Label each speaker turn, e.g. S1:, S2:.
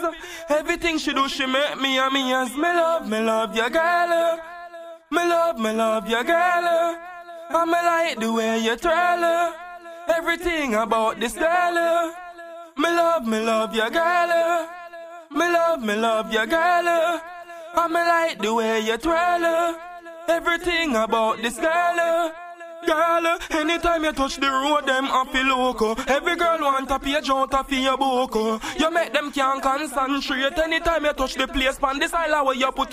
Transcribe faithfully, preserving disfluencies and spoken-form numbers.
S1: Everything she do, she make me and me as me love, me love your girl. Me love, me love your girl. And me like the way you twirl. Everything about this girl. Me love, me love your girl. Me love, me love your girl. And me like the way you twirl. Everything about this girl. Girl, anytime you touch the road, them a feel loco. Every girl want a page out of your book. You make them can't concentrate. Anytime you touch the place, pan this island where you put your